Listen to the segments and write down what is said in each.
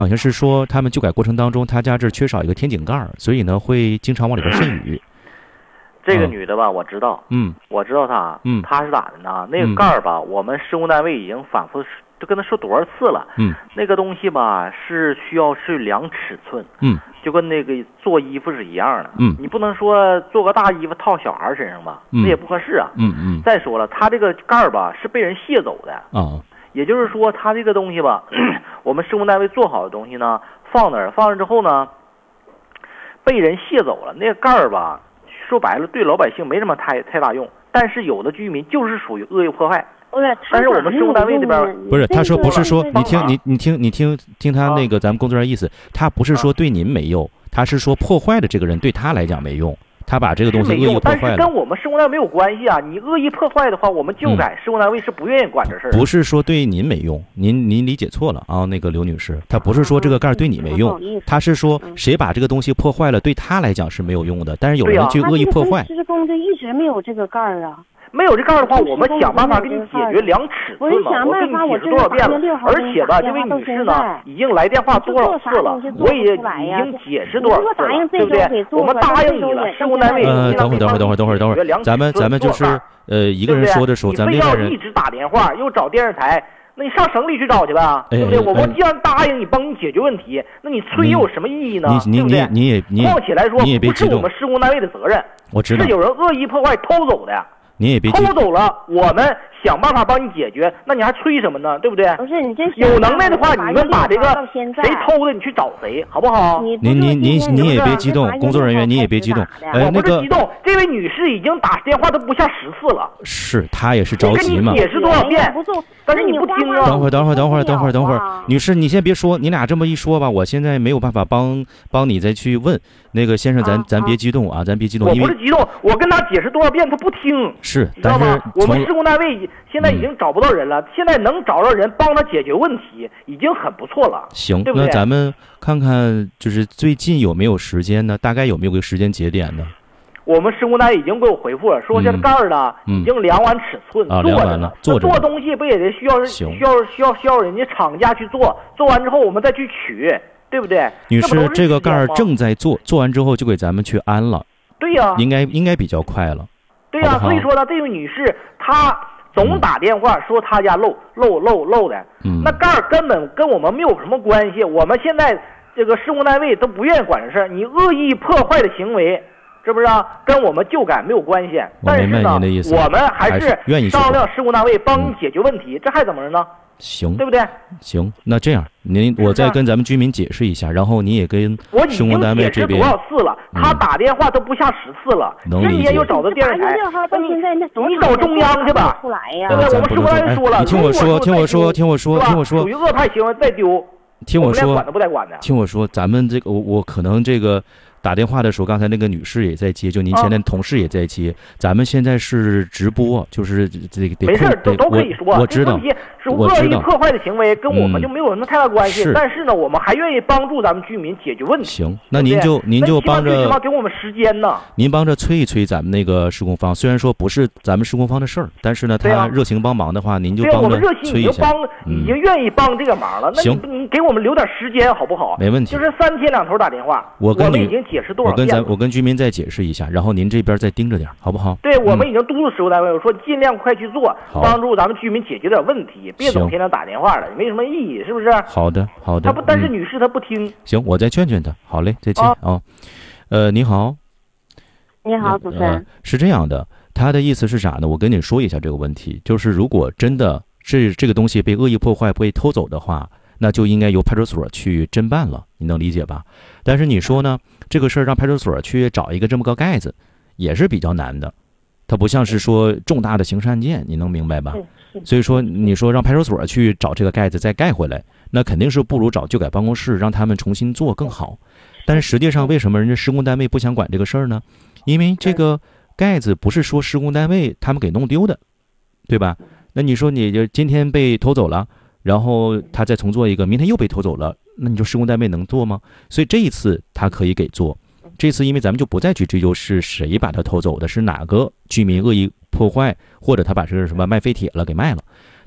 好像是说他们修改过程当中，他家这缺少一个天井盖，所以呢会经常往里边渗雨。 这个女的吧，我知道，我知道她，她是咋的呢？那个盖儿吧，我们施工单位已经反复就跟她说多少次了，那个东西吧是需要去量尺寸，就跟那个做衣服是一样的，你不能说做个大衣服套小孩身上吧，那也不合适啊，再说了，它这个盖儿吧是被人卸走的啊。也就是说，它这个东西吧，我们施工单位做好的东西呢，放那儿之后呢，被人卸走了。那个盖儿吧，说白了对老百姓没什么太大用，但是有的居民就是属于恶意破坏。但是我们施工单位这边不是，他说不是说你听他那个咱们工作人员意思，他不是说对您没用，他是说破坏的这个人对他来讲没用。他把这个东西恶意破坏了， 但是跟我们施工单位没有关系啊！你恶意破坏的话，我们就改施工单位是不愿意管这事儿。 不是说对您没用，您理解错了啊，那个刘女士，他不是说这个盖对你没用，他是说谁把这个东西破坏了，对他来讲是没有用的，但是有人去恶意破坏。 施工就一直没有这个盖啊。 没有这盖的话，我们想办法给你解决量尺寸嘛。我跟你解释多少遍了，而且吧，这位女士呢，已经来电话多少次了，我也已经解释多少次了，对不对？我们答应你了，施工单位。 等会儿，咱们就是一个人说着说，咱另外人一直打电话又找电视台，那你上省里去找去呗，对不对？我们既然答应你帮你解决问题，那你催有什么意义呢？对不对？况且来说，不是我们施工单位的责任， 我知道是有人恶意破坏偷走的。 你也别偷走了，我们想办法帮你解决，那你还催什么呢？对不对？ 不是你这有能耐的话，你们把这个谁偷的，你去找谁，好不好？ 您也别激动，工作人员你也别激动。 我不是激动，这位女士已经打电话都不下10次了。 是，她也是着急嘛。 我跟你解释多少遍，但是你不听啊。 等会儿，女士，你先别说，你俩这么一说吧，我现在没有办法帮你再去问那个先生，咱别激动啊，咱别激动。 我不是激动，我跟他解释多少遍，他不听。 是， 知道吗？我们施工单位现在已经找不到人了，现在能找到人帮他解决问题，已经很不错了。 行， 对不对？ 那咱们看看，就是最近有没有时间呢？大概有没有个时间节点呢？ 我们施工单位已经给我回复了，说这盖儿呢已经量完尺寸， 量完了， 做东西不也得需要人家厂家去做完之后我们再去取，对不对？ 女士，这个盖儿正在做完之后就给咱们去安了。 对呀， 应该比较快了。 对呀，所以说呢，这位女士她总打电话说她家漏的，那盖儿根本跟我们没有什么关系。我们现在这个施工单位都不愿意管这事儿，你恶意破坏的行为，是不是啊？跟我们旧改没有关系。但是呢，我们还是商量施工单位帮你解决问题，这还怎么着呢？ 行， 对不对？ 行，那这样，我再跟咱们居民解释一下，然后你也跟施工单位这边。 我已经解释多少次了？他打电话都不下10次了。 能理解。 今天又找到电视台，你找中央去吧，对不对？我们施工单位说了， 你听我说， 属于恶派行为再丢， 听我说， 管都不带管的。 听我说，咱们这个我可能这个。打电话的时候，刚才那个女士也在接，就您前的同事也在接。咱们现在是直播，就是这个没事都可以说。 我知道， 是恶意破坏的行为，跟我们就没有什么太大关系。但是呢，我们还愿意帮助咱们居民解决问题。 行，那您就帮着， 最起码给我们时间呢。 您帮着催一催咱们那个施工方，虽然说不是咱们施工方的事儿，但是呢，他热情帮忙的话，您就帮着催一下。 已经愿意帮这个忙了。那你给我们留点时间好不好？ 没问题。 就是3天2头打电话，我们已经解释多少遍。 我跟居民再解释一下，然后您这边再盯着点，好不好？ 对，我们已经督促施工单位，我说尽量快去做，帮助咱们居民解决点问题，别总天天打电话了，没什么意义，是不是？ 好的。 他不，但是女士她不听。 行，我再劝劝她。好嘞，再见啊。你好。 你好，主持人。 是这样的，他的意思是啥呢？我跟你说一下这个问题，就是如果真的是这个东西被恶意破坏、被偷走的话，那就应该由派出所去侦办了，你能理解吧？但是你说呢，这个事儿让派出所去找一个这么个盖子，也是比较难的。它不像是说重大的刑事案件，你能明白吧？所以说，你说让派出所去找这个盖子再盖回来，那肯定是不如找旧改办公室让他们重新做更好。但是实际上，为什么人家施工单位不想管这个事儿呢？因为这个盖子不是说施工单位他们给弄丢的，对吧？那你说你就今天被偷走了。然后他再重做一个，明天又被偷走了，那你说施工单位能做吗？所以这一次他可以给做，这次因为咱们就不再去追究是谁把他偷走的，是哪个居民恶意破坏，或者他把这个什么卖废铁了给卖了，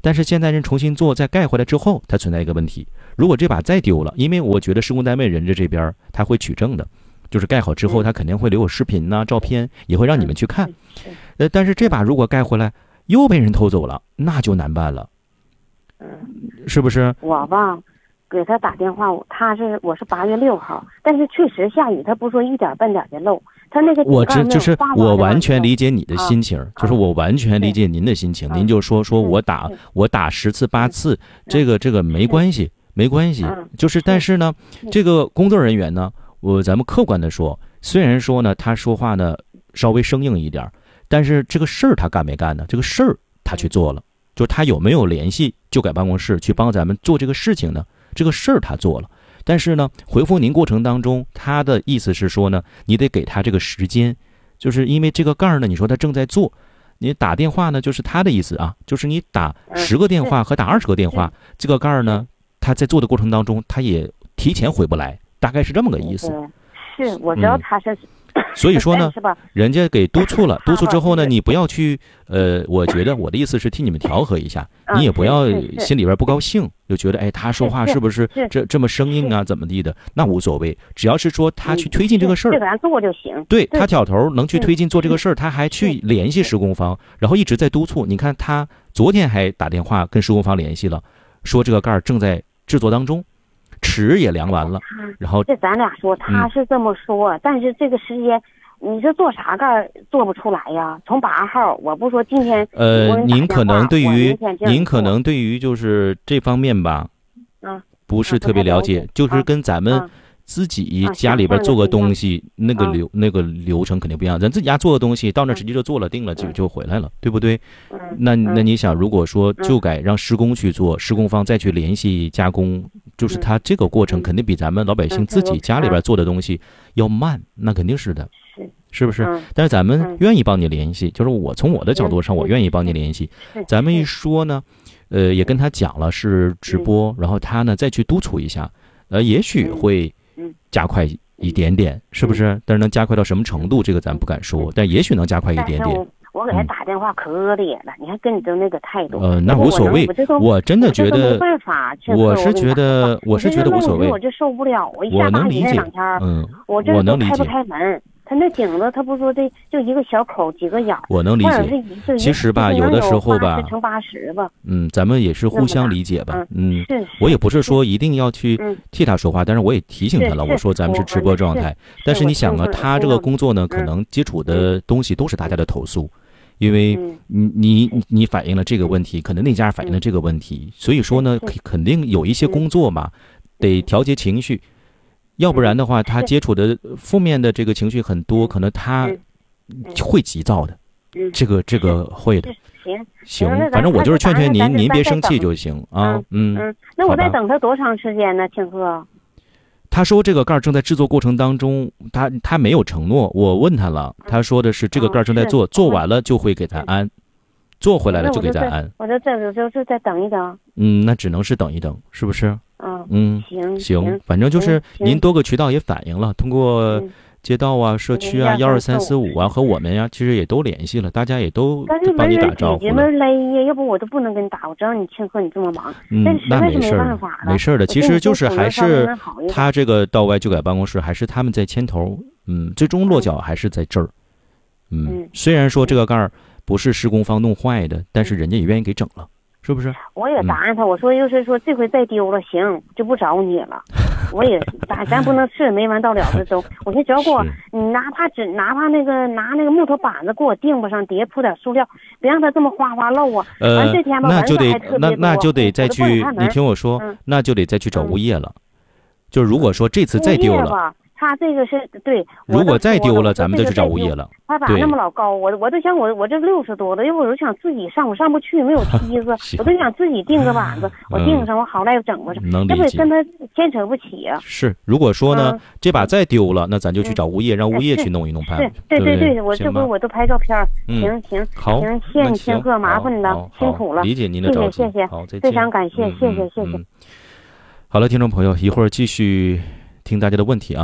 但是现在人重新做再盖回来之后，它存在一个问题，如果这把再丢了，因为我觉得施工单位人家这边他会取证的，就是盖好之后他肯定会留有视频啊照片，也会让你们去看。但是这把如果盖回来又被人偷走了，那就难办了。是不是？ 我吧给他打电话，我是8月6号，但是确实下雨，他不说一点半点的漏，他那个就是我完全理解你的心情，就是我完全理解您的心情。您就说我打10次8次，这个没关系，没关系。就是但是呢，这个工作人员呢，咱们客观的说，虽然说呢他说话呢稍微生硬一点，但是这个事儿他干没干呢？这个事儿他去做了，就是他有没有联系旧改办公室去帮咱们做这个事情呢？这个事儿他做了，但是呢，回复您过程当中，他的意思是说呢，你得给他这个时间，就是因为这个盖儿呢，你说他正在做，你打电话呢，就是他的意思啊，就是你打10个电话和打20个电话，这个盖儿呢，他在做的过程当中，他也提前回不来，大概是这么个意思。 是，我知道他是。 所以说呢，人家给督促了，督促之后呢，你不要去，我觉得我的意思是替你们调和一下，你也不要心里边不高兴，就觉得哎，他说话是不是这么生硬啊，怎么地的，那无所谓，只要是说他去推进这个事儿， 咱做就行。 对，他挑头能去推进做这个事儿，他还去联系施工方，然后一直在督促。你看他昨天还打电话跟施工方联系了，说这个盖儿正在制作当中。尺也量完了，然后这咱俩说他是这么说，但是这个时间，你说做啥盖做不出来呀？从8号，我不说今天。 您可能对于就是这方面吧，不是特别了解，就是跟咱们自己家里边做个东西，那个流程肯定不一样。咱自己家做个东西，到那直接就做了，定了就回来了，对不对？那你想，如果说旧改让施工去做，施工方再去联系加工，就是他这个过程肯定比咱们老百姓自己家里边做的东西要慢，那肯定是的，是不是？但是咱们愿意帮你联系，就是我从我的角度上，我愿意帮你联系。咱们一说呢，也跟他讲了是直播，然后他呢再去督促一下，也许会加快一点点，是不是？但是能加快到什么程度，这个咱不敢说，但也许能加快一点点。 我给他打电话可咧了，你看跟你的那个态度。 那无所谓，我真的觉得， 没办法， 我是觉得无所谓。 我就受不了，我一下大雨那2天，我这都开不开门。他那顶子，他不说这就一个小口几个眼， 我能理解。其实吧，有的时候吧 ，80%吧。 咱们也是互相理解吧。我也不是说一定要去替他说话，但是我也提醒他了。我说咱们是直播状态，但是你想啊，他这个工作呢，可能接触的东西都是大家的投诉，因为你反映了这个问题，可能那家反映了这个问题，所以说呢，肯定有一些工作嘛，得调节情绪。要不然的话，他接触的负面的这个情绪很多，可能他会急躁的，这个会的。行，反正我就是劝劝您别生气就行啊。 那我再等他多长时间呢，庆贺？ 他说这个盖正在制作过程当中，他没有承诺。我问他了，他说的是这个盖正在做，做完了就会给他安，做回来了就给他安。 我这就是再等一等。 那只能是等一等，是不是？ 行， 反正就是您多个渠道也反映了，通过街道啊、社区啊、12345啊和我们呀，其实也都联系了，大家也都帮你打招呼了。 门勒呀，要不我都不能跟你打。我知道你庆贺你这么忙， 那没事儿，没事的。其实就是还是他这个道外旧改办公室，还是他们在牵头，最终落脚还是在这儿。虽然说这个盖儿不是施工方弄坏的，但是人家也愿意给整了。是不是？ 我也答应他，我说要是说这回再丢了，行就不找你了。我也咱不能吃没完到了的粥。我说只要给我，你哪怕拿那个木头板子给我钉吧上，底下铺点塑料，别让它这么哗哗漏啊。完这天吧， 那就得再去，你听我说，那就得再去找物业了。就是如果说这次再丢了。 他这个是对， 如果再丢了，咱们就去找物业了。 他咋那么老高？我都想我这60多了，要不我就想自己上，我上不去，没有梯子，我都想自己钉个板子，我钉上，我好赖整不上， 要不跟他牵扯不起啊。 是，如果说呢，这把再丢了，那咱就去找物业，让物业去弄一弄判。 对，我这回我都拍照片。行， 好， 谢谢你庆贺，麻烦你了，辛苦了， 理解您的着急， 谢谢， 好，再见， 非常感谢，谢谢。 好了，听众朋友，一会儿继续听大家的问题啊。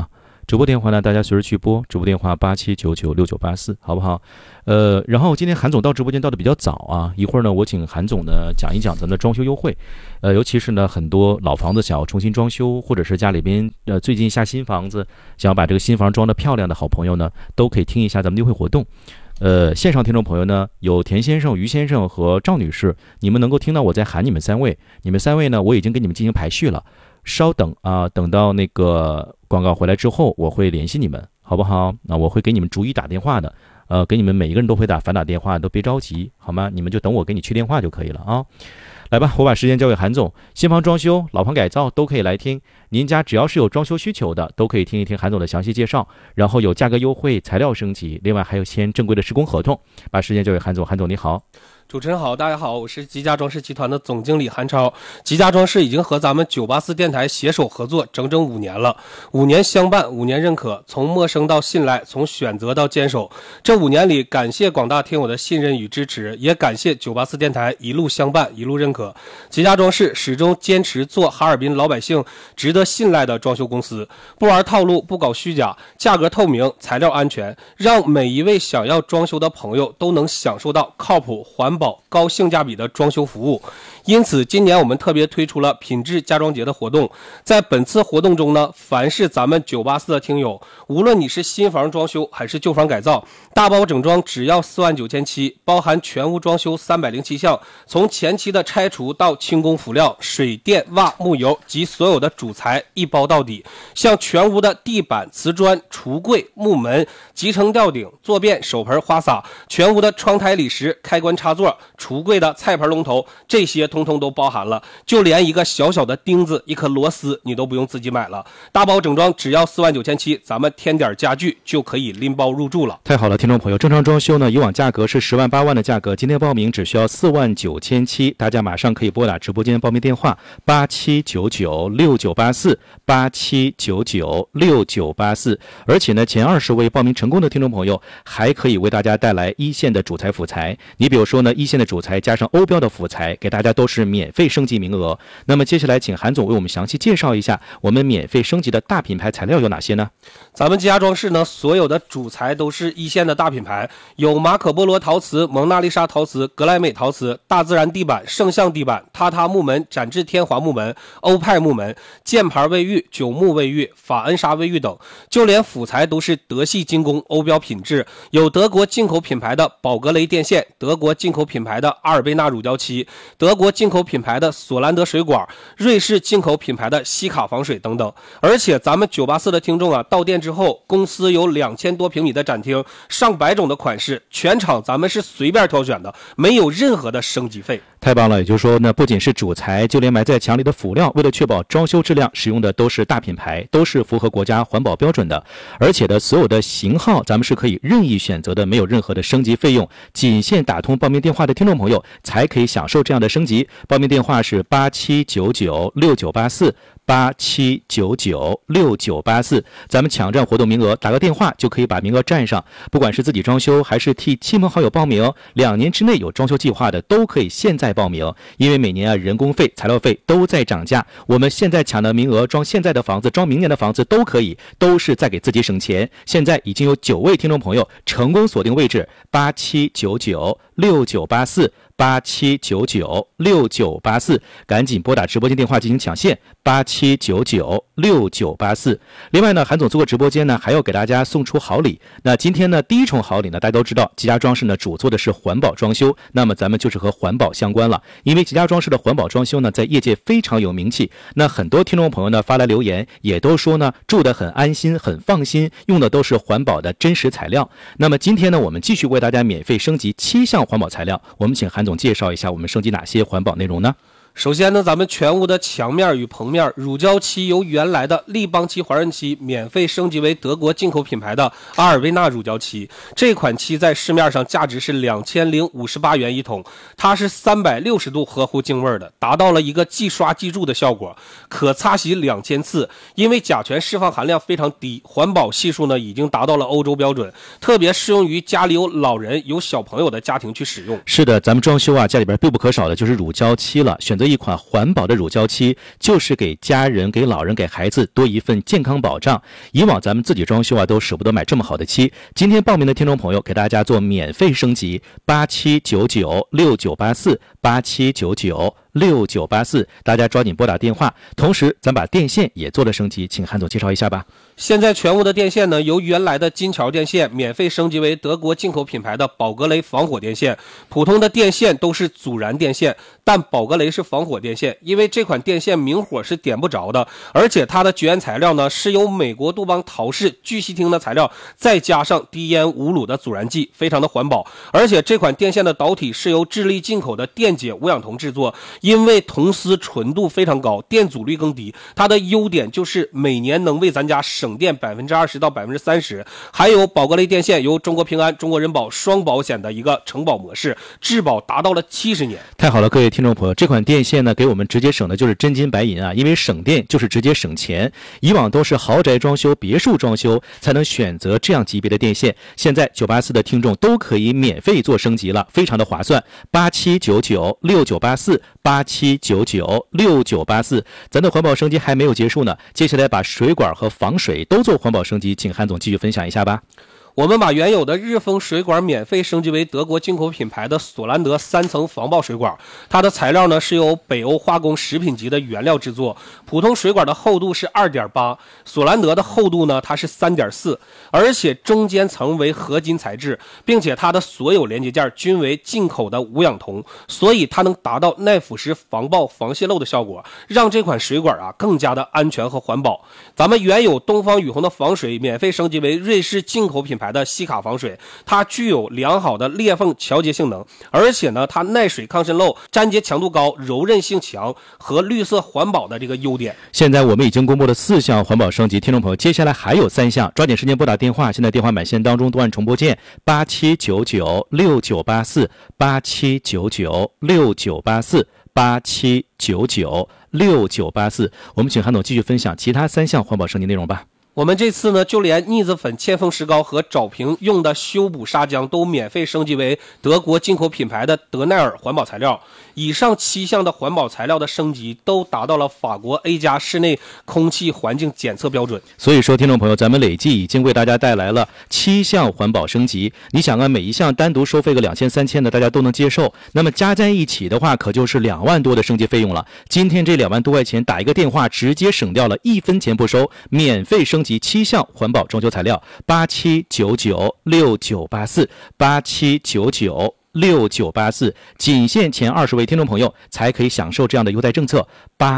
直播电话呢，大家随时去拨，直播电话87996984，好不好？然后今天韩总到直播间到的比较早啊，一会儿呢，我请韩总呢讲一讲咱们的装修优惠，尤其是呢很多老房子想要重新装修，或者是家里边最近下新房子，想要把这个新房装得漂亮的好朋友呢，都可以听一下咱们的优惠活动。线上听众朋友呢，有田先生、于先生和赵女士，你们能够听到我在喊你们3位，你们3位呢，我已经给你们进行排序了，稍等啊，等到那个广告回来之后，我会联系你们，好不好？那我会给你们逐一打电话的，给你们每一个人都会反打电话，都别着急，好吗？你们就等我给你去电话就可以了啊。来吧，我把时间交给韩总。新房装修、老房改造都可以来听，您家只要是有装修需求的，都可以听一听韩总的详细介绍。然后有价格优惠、材料升级，另外还有签正规的施工合同。把时间交给韩总，韩总你好。 主持人好，大家好，我是吉家装饰集团的总经理韩超。吉家装饰已经和咱们984电台携手合作整整5年了，5年相伴，5年认可，从陌生到信赖，从选择到坚守。这5年里，感谢广大听友的信任与支持，也感谢984电台一路相伴，一路认可。吉家装饰始终坚持做哈尔滨老百姓值得信赖的装修公司，不玩套路，不搞虚假，价格透明，材料安全，让每一位想要装修的朋友都能享受到靠谱、环保、高性价比的装修服务。因此今年我们特别推出了品质家装节的活动。在本次活动中呢，凡是咱们984的听友，无论你是新房装修还是旧房改造，大包整装只要49700，包含全屋装修307项，从前期的拆除到轻工辅料、水电瓦木油及所有的主材一包到底。像全屋的地板、瓷砖、橱柜、木门、集成吊顶、坐便、手盆、花洒，全屋的窗台理石、开关插座、橱柜的菜盆龙头，这些通通都包含了，就连一个小小的钉子、一颗螺丝你都不用自己买了，大包整装只要49700，咱们添点家具就可以拎包入住了。 太好了，听众朋友，正常装修呢，以往价格是10万8万的价格，今天报名只需要49700，大家马上可以拨打直播间报名电话87996984，87996984，而且呢，前20位报名成功的听众朋友还可以为大家带来一线的主材辅材，你比如说呢，一线的主材加上欧标的辅材，给大家都是免费升级名额。那么接下来请韩总为我们详细介绍一下我们免费升级的大品牌材料有哪些呢？ 咱们吉家装饰呢，所有的主材都是一线的大品牌，有马可波罗陶瓷、蒙娜丽莎陶瓷、格莱美陶瓷、大自然地板、圣象地板、榻榻木门、展翅天华木门、欧派木门、箭牌卫浴、九木卫浴、法恩莎卫浴等，就连辅材都是德系精工，欧标品质，有德国进口品牌的宝格雷电线，德国进口品牌的阿尔贝纳乳胶漆，德国进口品牌的索兰德水管，瑞士进口品牌的西卡防水等等。而且咱们984的听众啊，到店之后，公司有2000多平米的展厅，上百种的款式，全场咱们是随便挑选的，没有任何的升级费。 太棒了，也就是说呢，不仅是主材，就连埋在墙里的辅料，为了确保装修质量，使用的都是大品牌，都是符合国家环保标准的。而且的所有的型号，咱们是可以任意选择的，没有任何的升级费用，仅限打通报名电话的听众朋友才可以享受这样的升级。报名电话是87996984，87996984，咱们抢占活动名额，打个电话就可以把名额占上。不管是自己装修还是替亲朋好友报名，2年之内有装修计划的都可以现在报名，因为每年人工费、材料费都在涨价，我们现在抢的名额，装现在的房子、装明年的房子都可以，都是在给自己省钱。现在已经有9位听众朋友成功锁定位置，87996984，87996984，赶紧拨打直播间电话进行抢线，87996984。另外呢，韩总做过直播间呢，还要给大家送出好礼。那今天呢，第一重好礼呢，大家都知道，吉家装饰呢主做的是环保装修，那么咱们就是和环保相关了。因为吉家装饰的环保装修呢，在业界非常有名气。那很多听众朋友呢发来留言，也都说呢住得很安心、很放心，用的都是环保的真实材料。那么今天呢，我们继续为大家免费升级7项环保材料。我们请韩总介绍一下我们升级哪些环保内容呢？ 首先呢，咱们全屋的墙面与棚面乳胶漆由原来的立邦漆、华润漆免费升级为德国进口品牌的阿尔贝纳乳胶漆。这款漆在市面上价值是2058元一桶，它是360度合乎净味的，达到了一个即刷即蛀的效果，可擦洗2000次。因为甲醛释放含量非常低，环保系数呢已经达到了欧洲标准，特别适用于家里有老人、有小朋友的家庭去使用。 是的，咱们装修啊，家里边必不可少的就是乳胶漆了。选择择一款环保的乳胶漆，就是给家人、给老人、给孩子多一份健康保障。以往咱们自己装修都舍不得买这么好的漆，今天报名的听众朋友给大家做免费升级，87996984，87996984，大家抓紧拨打电话。同时咱把电线也做了升级，请韩总介绍一下吧。 现在全屋的电线呢，由原来的金桥电线免费升级为德国进口品牌的宝格雷防火电线。普通的电线都是阻燃电线，但宝格雷是防火电线，因为这款电线明火是点不着的，而且它的绝缘材料呢是由美国杜邦陶氏聚烯烃的材料，再加上低烟无卤的阻燃剂，非常的环保。而且这款电线的导体是由智利进口的电解无氧铜制作，因为铜丝纯度非常高，电阻率更低，它的优点就是每年能为咱家省电20%到30%。还有宝格雷电线由中国平安、中国人保双保险的一个承保模式，质保达到了70年。 太好了，各位听众朋友，这款电线呢给我们直接省的就是真金白银啊，因为省电就是直接省钱。以往都是豪宅装修、别墅装修才能选择这样级别的电线，现在984的听众都可以免费做升级了，非常的划算。87996984，87996984，咱的环保升级还没有结束呢，接下来把水管和防水都做环保升级，请韩总继续分享一下吧。 我们把原有的日丰水管免费升级为德国进口品牌的索兰德3层防爆水管，它的材料呢是由北欧化工食品级的原料制作。普通水管的厚度是 2.8， 索兰德的厚度呢它是 3.4， 而且中间层为合金材质，并且它的所有连接件均为进口的无氧铜，所以它能达到耐腐蚀、防爆、防泄漏的效果，让这款水管更加的安全和环保。咱们原有东方雨虹的防水免费升级为瑞士进口品牌的西卡防水，它具有良好的裂缝调节性能，而且呢它耐水抗渗漏、粘结强度高、柔韧性强和绿色环保的这个优点。 现在我们已经公布了4项环保升级，听众朋友接下来还有3项，抓紧时间拨打电话，现在电话满线当中都按重拨键87996984，87996984，87996984，我们请韩总继续分享其他3项环保升级内容吧。 我们这次呢，就连腻子粉、铅封石膏和找瓶用的修补砂浆都免费升级为德国进口品牌的德奈尔环保材料。以上7项的环保材料的升级都达到了法国 A+ 室内空气环境检测标准。 所以说听众朋友，咱们累计已经为大家带来了7项环保升级。你想每一项单独收费个2000、3000的大家都能接受，那么加在一起的话可就是2万多的升级费用了。今天这2万多块钱打一个电话直接省掉了1分钱不收，免费升级7项环保装修材料，87996984，87996984，仅限前20位听众朋友才可以享受这样的优待政策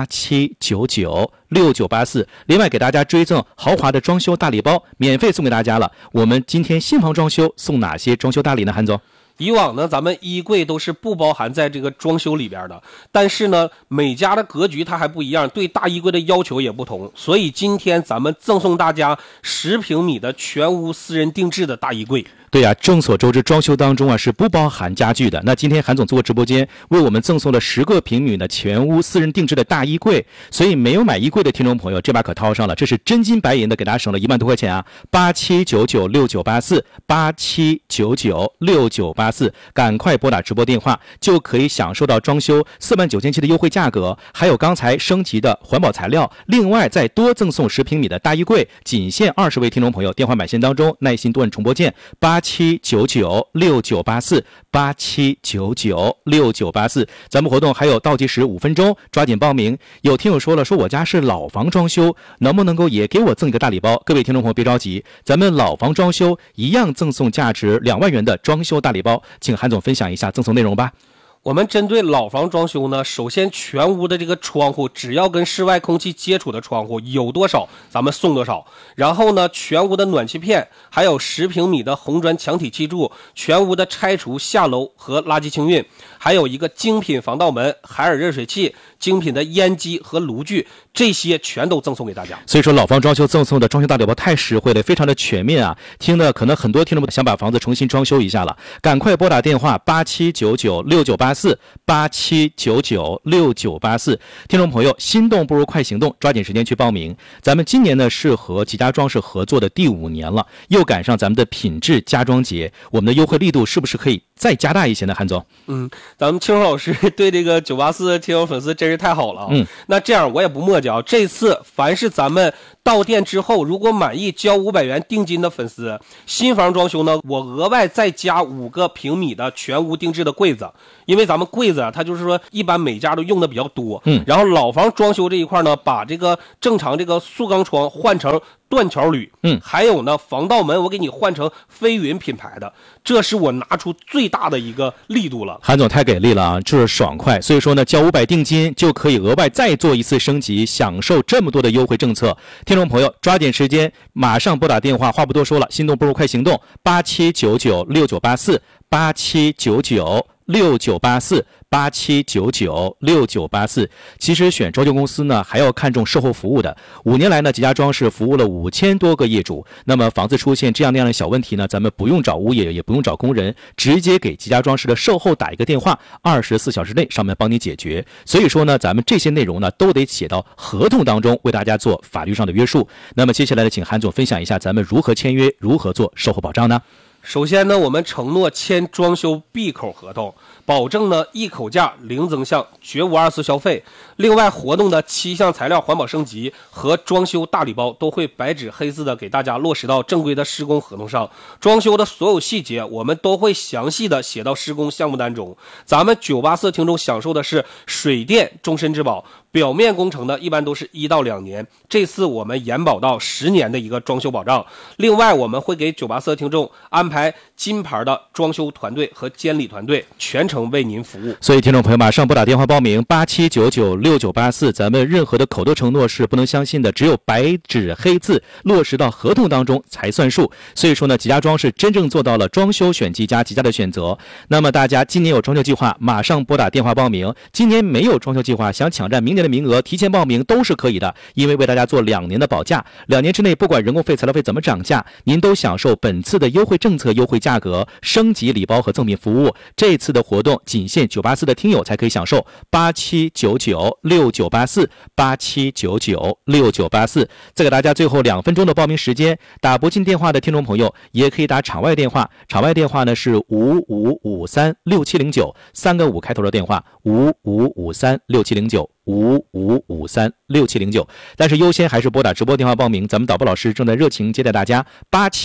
，87996984。另外给大家追赠豪华的装修大礼包，免费送给大家了。我们今天新房装修送哪些装修大礼呢？韩总？ 以往呢，咱们衣柜都是不包含在这个装修里边的，但是呢，每家的格局它还不一样，对大衣柜的要求也不同，所以今天咱们赠送大家10平米的全屋私人定制的大衣柜。 对呀，众所周知，装修当中是不包含家具的。那今天韩总做过直播间，为我们赠送了10个平米的全屋私人定制的大衣柜，所以没有买衣柜的听众朋友，这把可掏上了，这是真金白银的，给大家省了1万多块钱啊！87996984，87996984，赶快拨打直播电话，就可以享受到装修49700的优惠价格，还有刚才升级的环保材料，另外再多赠送10平米的大衣柜，仅限20位听众朋友，电话满线当中耐心多按重拨键87996984，87996984。咱们活动还有倒计时5分钟，抓紧报名。有听友说了，说我家是老房装修，能不能够也给我赠一个大礼包？各位听众朋友别着急，咱们老房装修一样赠送价值2万元的装修大礼包，请韩总分享一下赠送内容吧。 我们针对老房装修呢，首先全屋的这个窗户，只要跟室外空气接触的窗户有多少，咱们送多少。然后呢，全屋的暖气片，还有10平米的红砖墙体砌柱，全屋的拆除、下楼和垃圾清运，还有一个精品防盗门、海尔热水器、 精品的烟机和炉具，这些全都赠送给大家。 所以说老房装修赠送的装修大礼包太实惠了，非常的全面啊！听的可能很多听众想把房子重新装修一下了，赶快拨打电话8799698487996984。听众朋友，心动不如快行动，抓紧时间去报名。咱们今年呢是和吉家装饰合作的第5年了，又赶上咱们的品质家装节，我们的优惠力度是不是可以再加大一些呢？韩总， 咱们青红老师对这个984听友粉丝真是太好了啊！那这样我也不墨迹啊，这次凡是咱们到店之后如果满意交500元定金的粉丝，新房装修呢，我额外再加5个平米的全屋定制的柜子，因为咱们柜子啊，它就是说一般每家都用的比较多，然后老房装修这一块呢，把这个正常这个塑钢窗换成断桥铝，还有呢防盗门我给你换成飞云品牌的，这是我拿出最大的一个力度了。 韩总太给力了啊，就是爽快。所以说呢，交500定金就可以额外再做一次升级，享受这么多的优惠政策。听众朋友，抓紧时间，马上拨打电话，话不多说了，心动不如快行动，87996984，87996984，87996984。其实选装修公司呢，还要看重售后服务的。5年来呢，吉家装饰服务了5000多个业主。那么房子出现这样那样的小问题呢，咱们不用找物业，也不用找工人，直接给吉家装饰的售后打一个电话，24小时内上面帮你解决。所以说呢，咱们这些内容呢，都得写到合同当中，为大家做法律上的约束。那么接下来呢，请韩总分享一下咱们如何签约，如何做售后保障呢？ 首先呢，我们承诺签装修闭口合同，保证呢一口价零增项，绝无2次消费。另外，活动的7项材料环保升级和装修大礼包都会白纸黑字的给大家落实到正规的施工合同上。装修的所有细节我们都会详细的写到施工项目单中。咱们984听众享受的是水电终身质保，表面工程呢一般都是1到2年，这次我们延保到10年的一个装修保障。另外，我们会给984听众安排金牌的装修团队和监理团队，全程为您服务。 所以听众朋友马上拨打电话报名87996984，咱们任何的口头承诺是不能相信的，只有白纸黑字落实到合同当中才算数。所以说呢，吉家装饰真正做到了装修选吉家，吉家的选择。那么大家今年有装修计划，马上拨打电话报名。今年没有装修计划，想抢占明年的名额，提前报名都是可以的，因为为大家做2年的保价，2年之内不管人工费、材料费怎么涨价，您都享受本次的优惠政策、优惠价格、升级礼包和赠品服务。这次的活动仅限984的听友才可以享受，87996984，87996984。再给大家最后2分钟的报名时间，打不进电话的听众朋友也可以打场外电话，场外电话呢是55536709，3个5开头的电话，55536709，55536709。但是优先还是拨打直播电话报名，咱们导播老师正在热情接待大家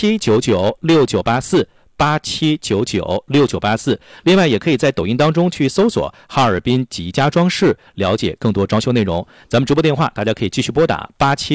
，87996984，87996984。另外也可以在抖音当中去搜索哈尔滨吉家装饰，了解更多装修内容。咱们直播电话大家可以继续拨打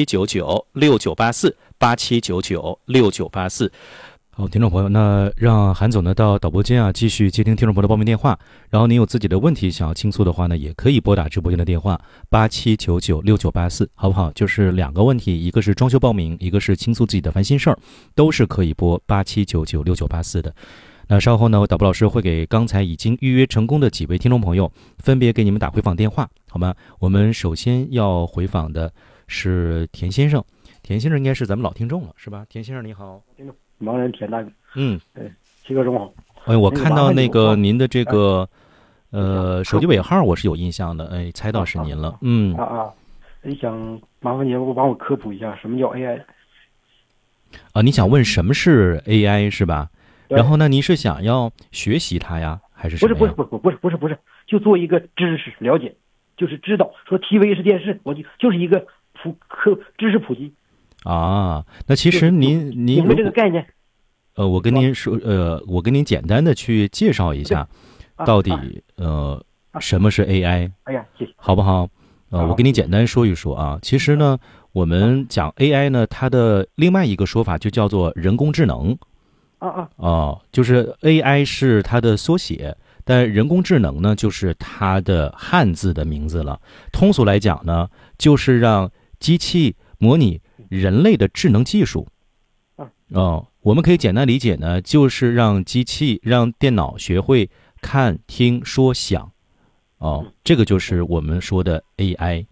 87996984，87996984。好，听众朋友，那让韩总呢到导播间啊，继续接听听众朋友的报名电话。然后您有自己的问题想要倾诉的话呢，也可以拨打直播间的电话87996984，好不好？就是2个问题，一个是装修报名，一个是倾诉自己的烦心事儿，都是可以拨87996984的。那稍后呢，导播老师会给刚才已经预约成功的几位听众朋友分别给你们打回访电话，好吗？我们首先要回访的是田先生，田先生应该是咱们老听众了，是吧？田先生你好。 盲人田大哥，七哥中好。 我看到那个您的这个手机尾号我是有印象的，猜到是您了。 你想麻烦您帮我科普一下什么叫 AI 啊？你想问什么是 AI 是吧？然后呢，您是想要学习它呀，还是什么？ 不是，就做一个知识了解，就是知道说 TV 是电视，我就是一个知识普及。 啊，那其实您明白这个概念？ 我跟您说，我跟您简单的去介绍一下，到底什么是 AI？ 谢谢， 好不好？我跟您简单说一说啊。其实呢，我们讲 AI 呢，它的另外一个说法就叫做人工智能。就是 AI 是它的缩写，但人工智能呢，就是它的汉字的名字了。通俗来讲呢，就是让机器模拟人类的智能技术。我们可以简单理解呢，就是让电脑学会看、听、说、想， 这个就是我们说的 AI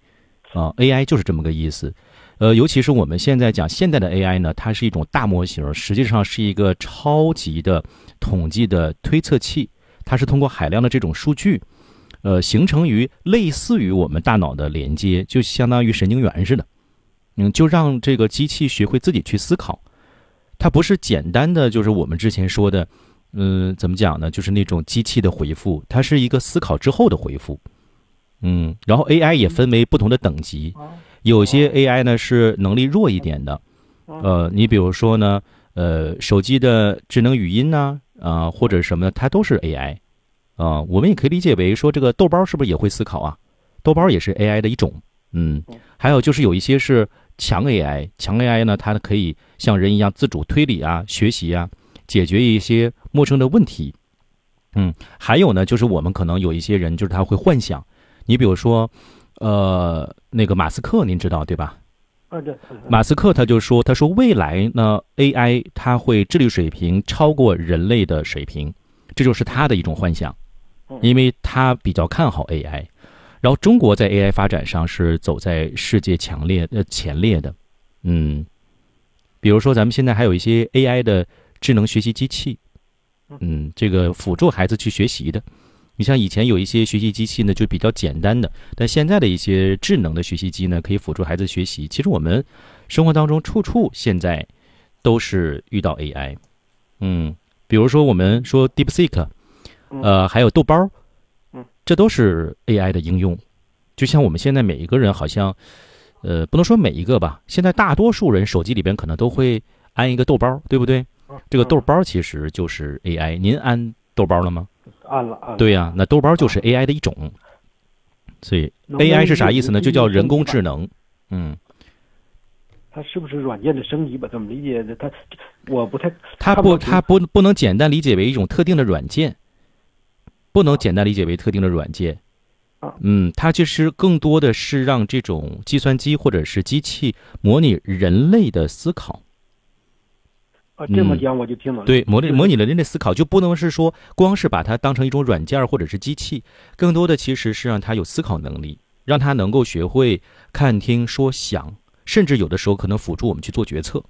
AI 就是这么个意思。尤其是我们现在讲现代的 AI 呢，它是一种大模型，实际上是一个超级的统计的推测器，它是通过海量的这种数据形成于类似于我们大脑的连接，就相当于神经元似的。就让这个机器学会自己去思考。它不是简单的就是我们之前说的怎么讲呢，就是那种机器的回复，它是一个思考之后的回复。然后 AI 也分为不同的等级，有些 AI 呢是能力弱一点的，你比如说呢手机的智能语音呢或者什么它都是 AI。我们也可以理解为说这个豆包是不是也会思考啊？豆包也是 AI 的一种。还有就是有一些是强 AI， 强 AI 呢，它可以像人一样自主推理啊、学习啊，解决一些陌生的问题。还有呢，就是我们可能有一些人，就是他会幻想。你比如说，那个马斯克，您知道对吧？ 对。 马斯克他说未来呢 ，AI 它会智力水平超过人类的水平，这就是他的一种幻想，因为他比较看好 AI。然后中国在 AI 发展上是走在世界前列的。比如说咱们现在还有一些 AI 的智能学习机器，这个辅助孩子去学习的。你像以前有一些学习机器呢就比较简单的，但现在的一些智能的学习机呢可以辅助孩子学习。其实我们生活当中处处现在都是遇到 AI。比如说我们说 DeepSeek，还有豆包，这都是 AI 的应用。就像我们现在每一个人好像不能说每一个吧，现在大多数人手机里边可能都会安一个豆包，对不对？这个豆包其实就是 AI。您安豆包了吗？ 安了。 对呀，那豆包就是 AI 的一种。所以 AI 是啥意思呢？就叫人工智能。 它是不是软件的升级吧？怎么理解的？我不太。 它不能简单理解为一种特定的软件。不能简单理解为特定的软件。它其实更多的是让这种计算机或者是机器模拟人类的思考。 这么讲我就听懂了。 对，模拟人类的思考，就不能是说光是把它当成一种软件或者是机器，更多的其实是让它有思考能力，让它能够学会看、听、说、想，甚至有的时候可能辅助我们去做决策。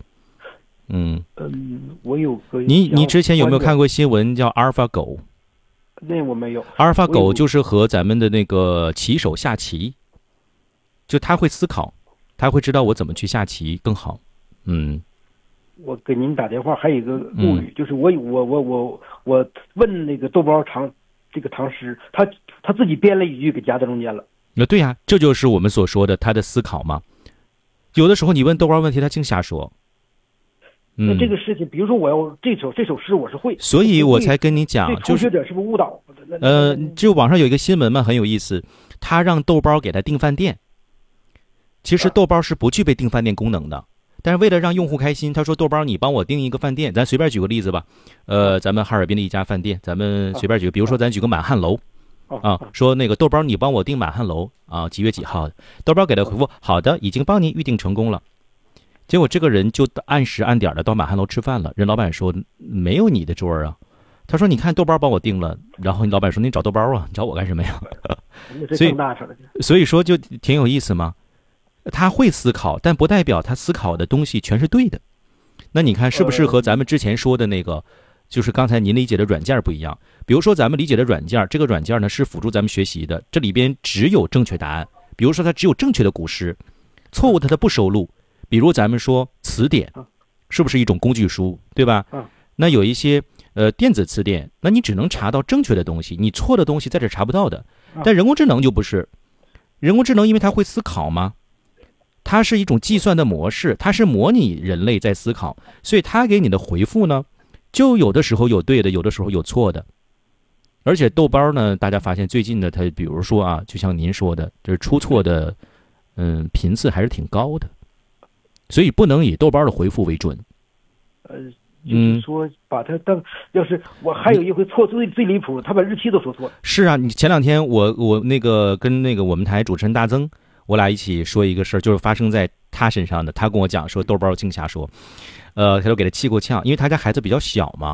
我有个你之前有没有看过新闻叫阿尔法狗？ 那我没有。 阿尔法狗就是和咱们的那个棋手下棋，就他会思考，他会知道我怎么去下棋更好。 我给您打电话还有一个顾虑，就是我问那个豆包唐诗，他自己编了一句给夹在中间了。 对呀，这就是我们所说的他的思考嘛。有的时候你问豆包问题，他净瞎说。 那这个事情，比如说我要这首诗我是会， 所以我才跟你讲， 初学者是不是误导？ 就网上有一个新闻嘛，很有意思，他让豆包给他订饭店。其实豆包是不具备订饭店功能的，但是为了让用户开心，他说豆包你帮我订一个饭店，咱随便举个例子吧，咱们哈尔滨的一家饭店，咱们随便举个，比如说咱举个满汉楼说那个豆包你帮我订满汉楼几月几号的，豆包给他回复好的，已经帮您预订成功了。结果这个人就按时按点的到满汉楼吃饭了，人老板说没有你的桌啊。他说你看豆包帮我订了，然后你老板说你找豆包啊，你找我干什么呀？所以说就挺有意思嘛。他会思考，但不代表他思考的东西全是对的。那你看是不是和咱们之前说的那个就是刚才您理解的软件不一样？比如说咱们理解的软件，这个软件呢是辅助咱们学习的，这里边只有正确答案。比如说它只有正确的古诗，错误的它不收录。比如咱们说词典是不是一种工具书，对吧？那有一些电子词典，那你只能查到正确的东西，你错的东西在这查不到的。但人工智能就不是，人工智能因为它会思考嘛，它是一种计算的模式，它是模拟人类在思考，所以它给你的回复呢就有的时候有对的，有的时候有错的。而且豆包呢，大家发现最近的它比如说就像您说的，就是出错的频次还是挺高的。所以不能以豆包的回复为准。 就是说把它当，要是我还有一回错最离谱，他把日期都说错了。 是啊，你前两天我那个跟那个我们台主持人大曾，我俩一起说一个事儿，就是发生在他身上的。他跟我讲说豆包净瞎说，他就给他气够呛，因为他家孩子比较小嘛。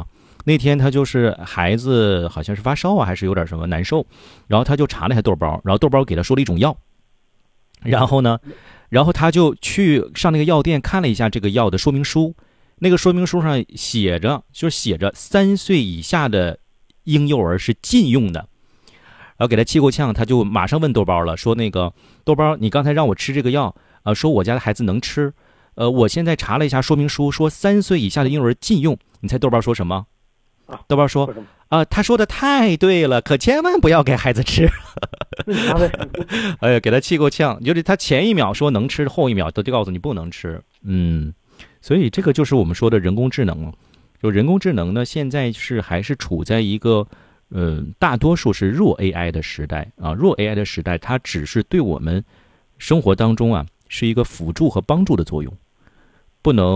那天他就是孩子好像是发烧啊，还是有点什么难受，然后他就查了一下豆包，然后豆包给他说了一种药，然后呢，然后他就去上那个药店看了一下这个药的说明书，那个说明书上写着3岁以下的婴幼儿是禁用的。然后给他气够呛，他就马上问豆包了，说那个豆包，你刚才让我吃这个药，说我家的孩子能吃，我现在查了一下说明书，说3岁以下的婴幼儿禁用。你猜豆包说什么？豆包说他说的太对了，可千万不要给孩子吃。哎呀，给他气够呛，就是他前一秒说能吃，后一秒都就告诉你不能吃。所以这个就是我们说的人工智能了。就人工智能呢，现在还是处在一个大多数是弱 AI 的时代啊，弱 AI 的时代，它只是对我们生活当中啊是一个辅助和帮助的作用，不能